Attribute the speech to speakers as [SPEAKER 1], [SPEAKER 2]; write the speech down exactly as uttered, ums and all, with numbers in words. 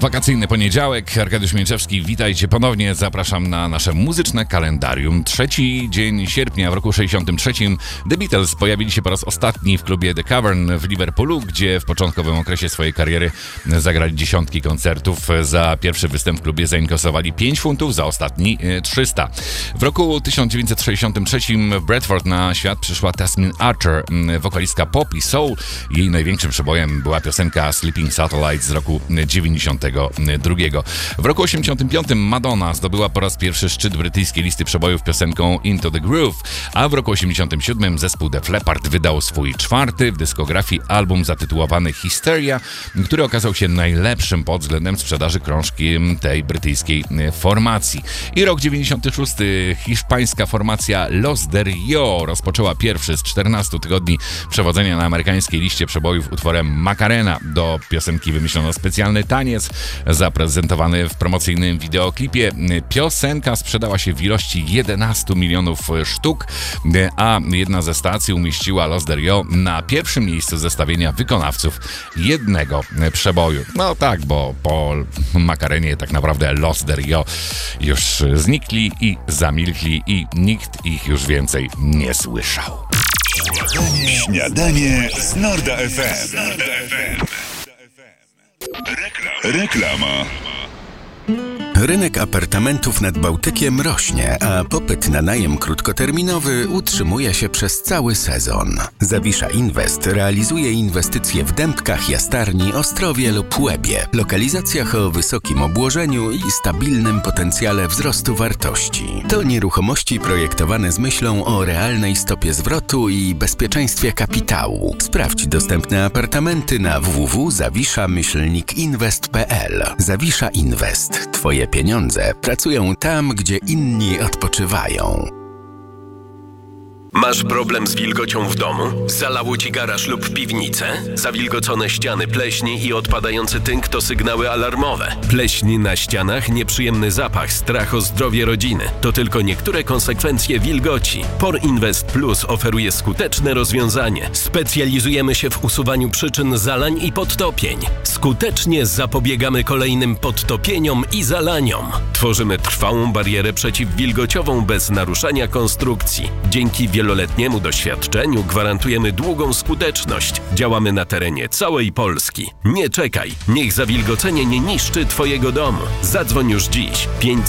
[SPEAKER 1] Wakacyjny poniedziałek, Arkadiusz Mięczewski, witajcie ponownie, zapraszam na nasze muzyczne kalendarium. Trzeci dzień sierpnia w roku sześćdziesiątym trzecim The Beatles pojawili się po raz ostatni w klubie The Cavern w Liverpoolu, gdzie w początkowym okresie swojej kariery zagrali dziesiątki koncertów. Za pierwszy występ w klubie zainkasowali pięć funtów, za ostatni trzysta. W roku tysiąc dziewięćset sześćdziesiątym trzecim w Bradford na świat przyszła Tasmin Archer, wokalistka pop i soul. Jej największym przebojem była piosenka Sleeping Satellite z roku dziewięćdziesiątego drugiego. W roku osiemdziesiątym piątym Madonna zdobyła po raz pierwszy szczyt brytyjskiej listy przebojów piosenką Into the Groove, a w roku osiemdziesiątym siódmym zespół Def Leppard wydał swój czwarty w dyskografii album zatytułowany Hysteria, który okazał się najlepszym pod względem sprzedaży krążki tej brytyjskiej formacji. I rok dziewięćdziesiąty szósty hiszpańska formacja Los de Rio rozpoczęła pierwszy z czternastu tygodni przewodzenia na amerykańskiej liście przebojów utworem Macarena. Do piosenki wymyślono specjalny taniec zaprezentowany w promocyjnym wideoklipie. Piosenka sprzedała się w ilości jedenastu milionów sztuk, a jedna ze stacji umieściła Los de Rio na pierwszym miejscu zestawienia wykonawców jednego przeboju. No tak, bo po Macarenie tak naprawdę Los de Rio już znikli i zamilkli i nikt ich już więcej nie słyszał.
[SPEAKER 2] Śniadanie, Śniadanie z Norda F M. Reklama.
[SPEAKER 3] Rynek apartamentów nad Bałtykiem rośnie, a popyt na najem krótkoterminowy utrzymuje się przez cały sezon. Zawisza Invest realizuje inwestycje w Dębkach, Jastarni, Ostrowie lub Łebie, lokalizacjach o wysokim obłożeniu i stabilnym potencjale wzrostu wartości. To nieruchomości projektowane z myślą o realnej stopie zwrotu i bezpieczeństwie kapitału. Sprawdź dostępne apartamenty na w w w kropka zawisza myślnik inwest kropka p l. Zawisza Invest. Twoje pieniądze pracują tam, gdzie inni odpoczywają.
[SPEAKER 4] Masz problem z wilgocią w domu? Zalało ci garaż lub piwnicę? Zawilgocone ściany, pleśni i odpadający tynk to sygnały alarmowe. Pleśń na ścianach, nieprzyjemny zapach, strach o zdrowie rodziny. To tylko niektóre konsekwencje wilgoci. Por Invest Plus oferuje skuteczne rozwiązanie. Specjalizujemy się w usuwaniu przyczyn zalań i podtopień. Skutecznie zapobiegamy kolejnym podtopieniom i zalaniom. Tworzymy trwałą barierę przeciwwilgociową bez naruszania konstrukcji. Dzięki wieloletniemu doświadczeniu gwarantujemy długą skuteczność. Działamy na terenie całej Polski. Nie czekaj, niech zawilgocenie nie niszczy Twojego domu. Zadzwoń już dziś. pięć